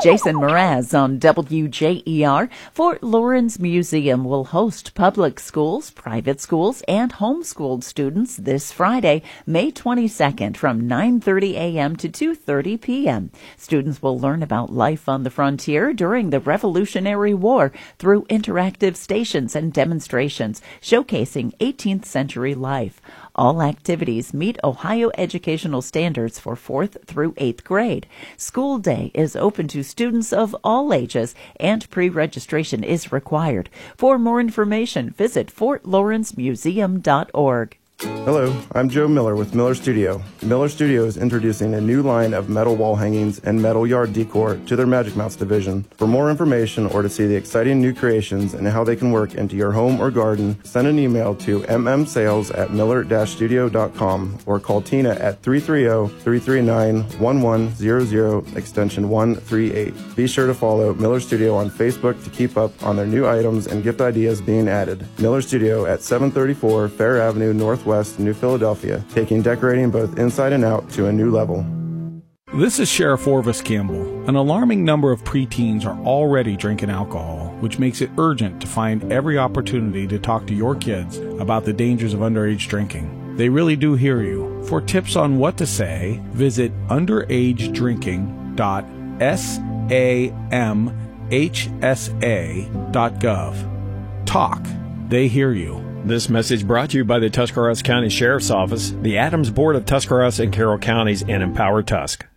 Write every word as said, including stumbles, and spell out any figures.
Jason Mraz on W J E R. Fort Lawrence Museum will host public schools, private schools, and homeschooled students this Friday, May twenty-second, from nine thirty a.m. to two thirty p.m. Students will learn about life on the frontier during the Revolutionary War through interactive stations and demonstrations showcasing eighteenth century life. All activities meet Ohio educational standards for fourth through eighth grade. School day is open to students of all ages, and pre-registration is required. For more information, visit fort lawrence museum dot org. Hello, I'm Joe Miller with Miller Studio. Miller Studio is introducing a new line of metal wall hangings and metal yard decor to their Magic Mouse division. For more information or to see the exciting new creations and how they can work into your home or garden, send an email to m m sales at miller studio dot com or call Tina at three three zero, three three nine, one one zero zero, extension one three eight. Be sure to follow Miller Studio on Facebook to keep up on their new items and gift ideas being added. Miller Studio at seven thirty-four Fair Avenue Northwest, New Philadelphia, taking decorating both inside and out to a new level. This is Sheriff Orvis Campbell. An alarming number of preteens are already drinking alcohol, which makes it urgent to find every opportunity to talk to your kids about the dangers of underage drinking. They really do hear you. For tips on what to say, visit underage drinking dot samhsa dot gov. Talk. They hear you. This message brought to you by the Tuscarawas County Sheriff's Office, the Adams Board of Tuscarawas and Carroll Counties, and Empower Tusk.